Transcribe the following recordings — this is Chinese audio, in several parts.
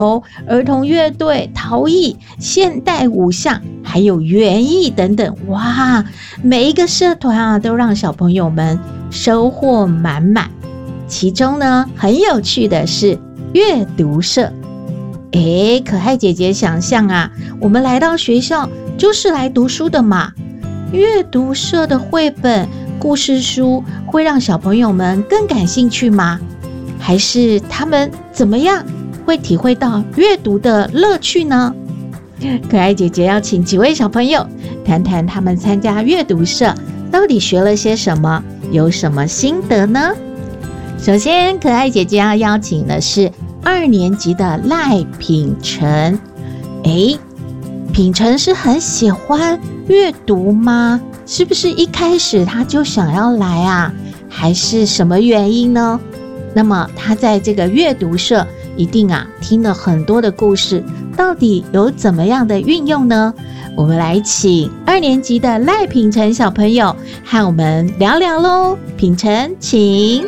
儿童乐队、陶艺、现代舞象，还有园艺等等。哇，每一个社团啊，都让小朋友们收获满满。其中呢，很有趣的是阅读社。可爱姐姐想象啊，我们来到学校就是来读书的嘛。阅读社的绘本、故事书会让小朋友们更感兴趣吗？还是他们怎么样会体会到阅读的乐趣呢？可爱姐姐要请几位小朋友谈谈他们参加阅读社到底学了些什么，有什么心得呢？首先，可爱姐姐要邀请的是2年级的赖品成。品成是很喜欢阅读吗？是不是一开始他就想要来啊？还是什么原因呢？那么他在这个阅读社一定啊听了很多的故事，到底有怎么样的运用呢？我们来请2年级的赖品成小朋友和我们聊聊咯。品成，请。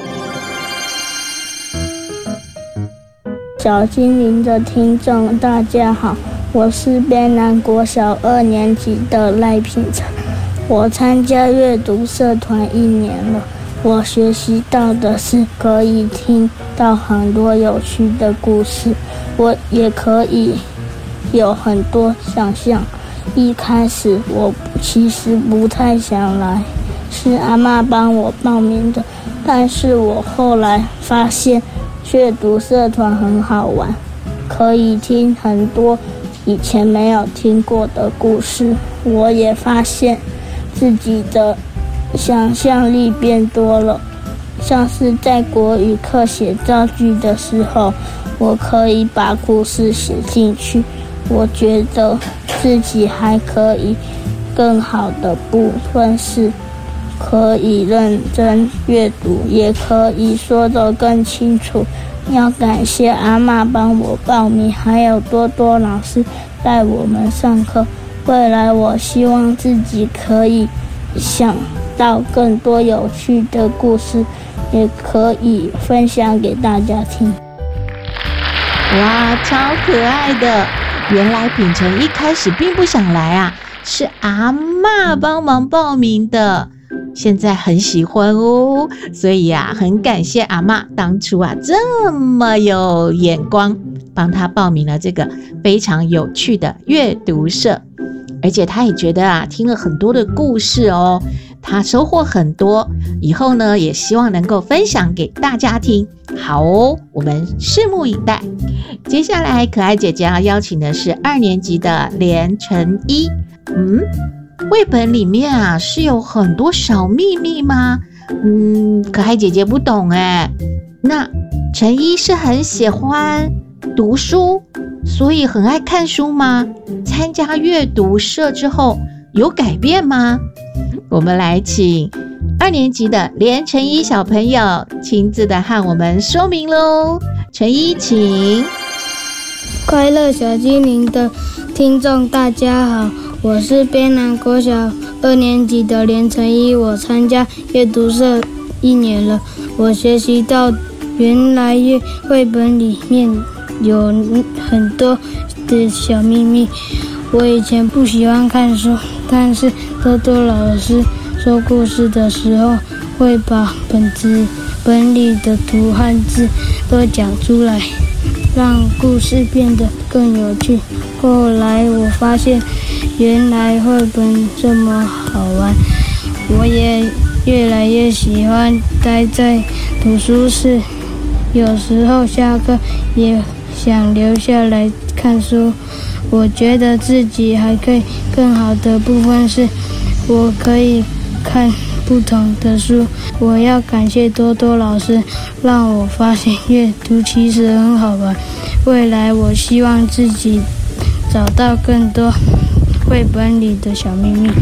小精灵的听众大家好，我是边南国小2年级的赖品成。我参加阅读社团1年了，我学习到的是可以听到很多有趣的故事，我也可以有很多想象。一开始我其实不太想来，是阿嬷帮我报名的，但是我后来发现阅读社团很好玩，可以听很多以前没有听过的故事。我也发现自己的想象力变多了，像是在国语课写造句的时候，我可以把故事写进去。我觉得自己还可以更好的部分是可以认真阅读，也可以说得更清楚。要感谢阿嬷帮我报名，还有多多老师带我们上课。未来我希望自己可以想到更多有趣的故事，也可以分享给大家听。 哇，超可爱的！原来品成一开始并不想来啊，是阿嬷帮忙报名的。现在很喜欢哦，所以啊，很感谢阿嬷当初啊这么有眼光，帮他报名了这个非常有趣的阅读社。而且他也觉得啊，听了很多的故事哦，他收获很多，以后呢也希望能够分享给大家听。好哦，我们拭目以待。接下来可爱姐姐要邀请的是2年级的连成一。绘本里面啊是有很多小秘密吗？可爱姐姐不懂哎。那成一是很喜欢读书，所以很爱看书吗？参加阅读社之后有改变吗？我们来请2年级的连成一小朋友亲自的和我们说明咯。成一，请。 快乐小精灵的听众大家好，我是边南国小2年级的连成一，我参加阅读社1年了。我学习到原来绘本里面有很多的小秘密。我以前不喜欢看书，但是多多老师说故事的时候会把本里的图和字都讲出来，让故事变得更有趣。后来我发现原来绘本这么好玩，我也越来越喜欢待在图书室，有时候下课也想留下来看书。我觉得自己还可以更好的部分是，我可以看不同的书。我要感谢多多老师，让我发现阅读其实很好玩。未来我希望自己找到更多绘本里的小秘密。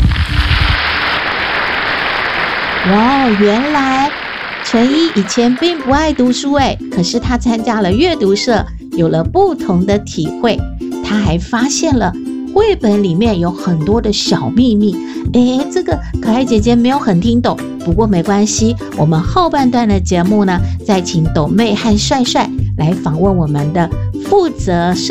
哇，原来成一以前并不爱读书可是他参加了阅读社，有了不同的体会。他还发现了绘本里面有很多的小秘密。这个可爱姐姐没有很听懂，不过没关系，我们后半段的节目呢，再请斗妹和帅帅来访问我们的负责